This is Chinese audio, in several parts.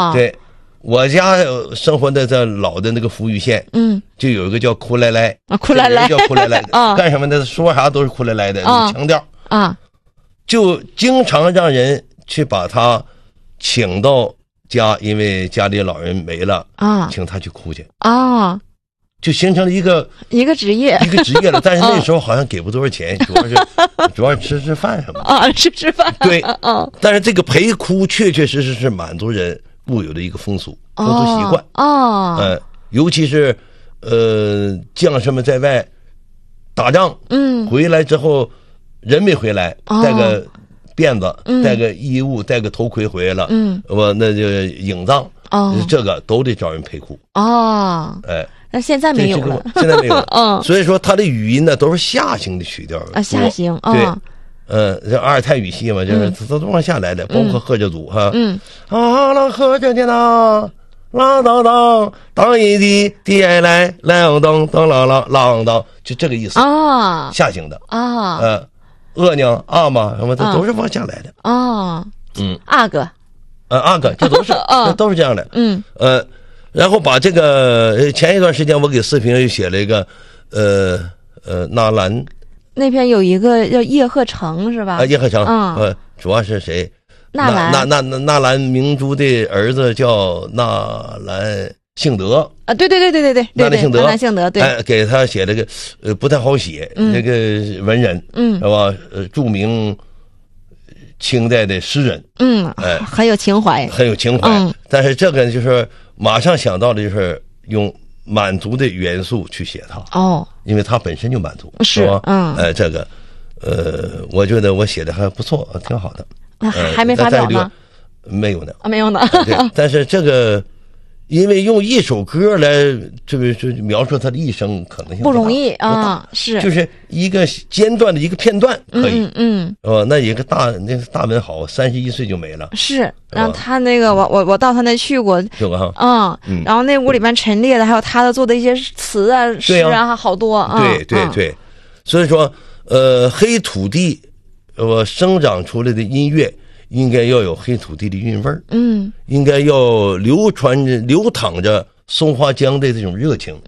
啊。 对，我家生活的这老的那个扶余县，就有一个叫哭来来啊，哭来来叫哭来来啊， 干什么的？说啥都是哭来来的，腔调啊， 就经常让人去把他请到家，因为家里老人没了啊，请他去哭去啊。就形成了一个职业， 一个职业了。但是那时候好像给不多少钱，主要是吃饭什么的啊，吃饭。 对，但是这个陪哭确确实实是满族人固有的一个风俗习惯啊。尤其是将士们在外打仗，回来之后人没回来，带个辫子，带个衣物，带个头盔回来了，那就迎葬，这个都得找人陪哭哦。 那现在没有了， 现在没有了。所以说他的语音呢都是下行的曲调啊，下行。 对，这阿尔泰语系嘛，就是都往下来的，包括贺家族哈。啊，那贺家的啦，啦当当，当一地来来当当啷啷当，就这个意思啊，下行的啊。额娘阿妈什么的都是往下来的啊。 阿哥， 阿哥，这都是这样的。然后把这个前一段时间我给四平又写了一个纳兰， 那篇有一个叫叶鹤成是吧？ 叶鹤成，主要是谁？纳兰明珠的儿子叫纳兰性德啊，对，纳兰性德，对，给他写了个不太好写，那个文人，是吧？著名清代的诗人， 很有情怀， 但是这个就是马上想到的就是用满族的元素去写它因为它本身就满族， 是吧？ 这个我觉得我写的还不错，挺好的。 还没发表吗？ 没有呢， 没有呢。 对，但是这个因为用一首歌来这描述他的一生，可能性不容易啊，是就是一个间断的一个片段可以，那一个大文豪31岁就没了， 是。然后他那个我到他那去过，然后那屋里边陈列的还有他的做的一些词啊诗啊，好多啊， 对，所以说黑土地生长出来的音乐应该要有黑土地的韵味儿，应该要流淌着松花江的这种热情，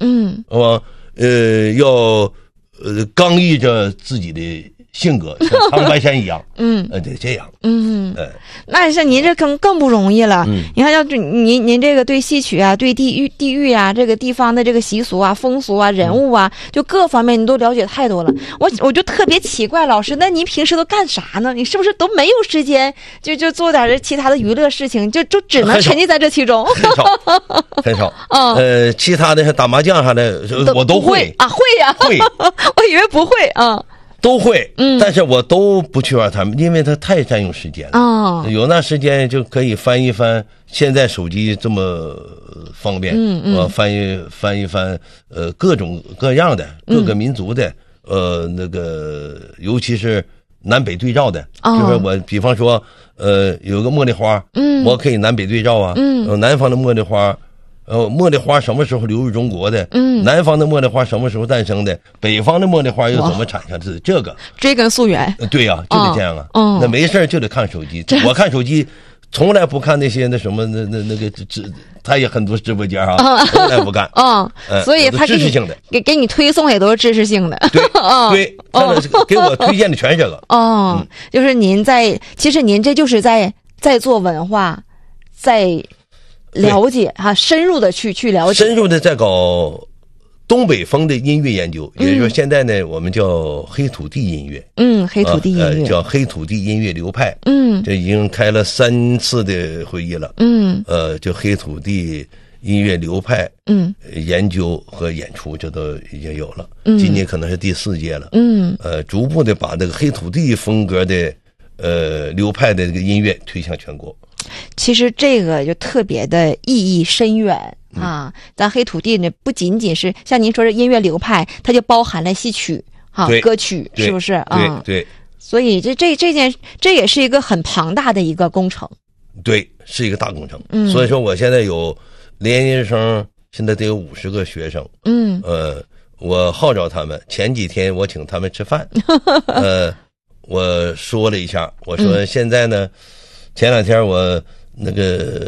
要刚毅着自己的性格，像长白山一样，得这样， 那像您这更不容易了。你看，要您这个对戏曲啊，对地域啊，这个地方的这个习俗啊、风俗啊、人物啊，就各方面您都了解太多了。我就特别奇怪，老师，那您平时都干啥呢？你是不是都没有时间就做点其他的娱乐事情，就只能沉浸在这其中？ 很少。其他的像打麻将啥的，我都会啊，会呀， 会。 我以为不会啊。 都会，但是我都不去玩他们，因为它太占用时间了。有那时间就可以翻一翻，现在手机这么方便，翻一翻，各种各样的各个民族的，那个尤其是南北对照的，就是我比方说，有个茉莉花，我可以南北对照啊，南方的茉莉花。茉莉花什么时候流入中国的？南方的茉莉花什么时候诞生的？北方的茉莉花又怎么产生的？这个追根溯源。 对呀，就得这样啊。那没事就得看手机。我看手机从来不看那些那什么那个他也很多直播间啊，从来不看。 所以他知识性的给你推送也都是知识性的。 对，给我推荐的全是这个。 就是其实您这就是在做文化，在了解哈，深入的去了解， 深入的在搞东北风的音乐研究，也就是说现在呢，我们叫黑土地音乐， 黑土地音乐叫黑土地音乐流派，这已经开了3次的会议了，就黑土地音乐流派，研究和演出这都已经有了，今年可能是第4届了，逐步的把这个黑土地风格的流派的这个音乐推向全国。 其实这个就特别的意义深远啊！咱黑土地呢，不仅仅是像您说的音乐流派，它就包含了戏曲、歌曲，是不是？ 对。 所以这也是一个很庞大的一个工程。 对，是一个大工程。所以说我现在有研究生，现在得有50个学生。我号召他们，前几天我请他们吃饭，我说了一下，我说现在呢。前2天我那个